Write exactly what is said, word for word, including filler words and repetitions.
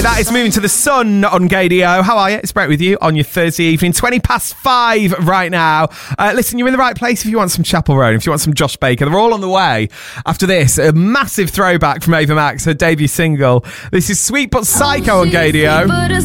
That is Moving to the Sun on Gadio. How are you? It's Brett with you on your Thursday evening. twenty past five right now. Uh, listen, you're in the right place if you want some Chapel Roan, if you want some Josh Baker. They're all on the way. After this, a massive throwback from Ava Max, her debut single. This is Sweet But Psycho on Gadio.